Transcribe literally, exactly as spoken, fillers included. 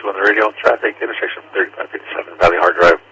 on the radio. Traffic, intersection thirty-five fifty-seven, Valley Hard Drive.